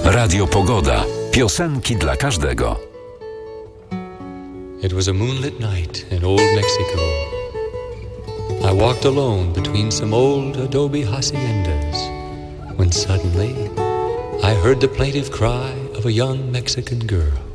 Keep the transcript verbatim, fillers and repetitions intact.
Radio Pogoda. Piosenki dla każdego. It was a moonlit night in old Mexico. I walked alone between some old adobe haciendas when suddenly I heard the plaintive cry of a young Mexican girl.